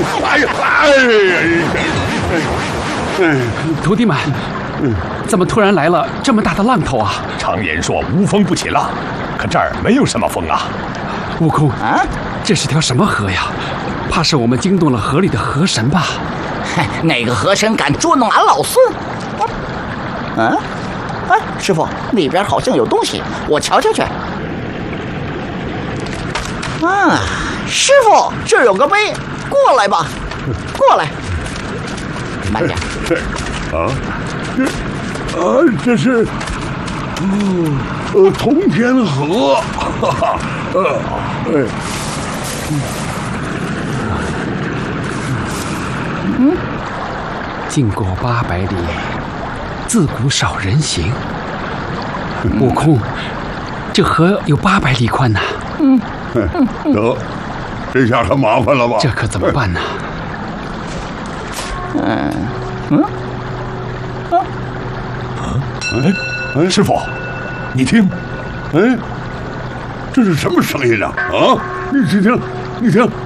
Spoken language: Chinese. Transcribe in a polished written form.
徒弟们，怎么突然来了这么大的浪头啊？ 常言说无风不起浪，可这儿没有什么风啊。 悟空，这是条什么河呀？怕是我们惊动了河里的河神吧？ 哪个河神敢捉弄俺老孙？师傅，那边好像有东西，我瞧瞧去。师傅，这儿有个碑，过来吧，过来。慢点。 这是通天河， 经过800里，自古少人行。悟空，这河有800里宽呐。 得，这下可麻烦了吧？ 这可怎么办呢？ 师傅，你听， 这是什么声音啊？你听，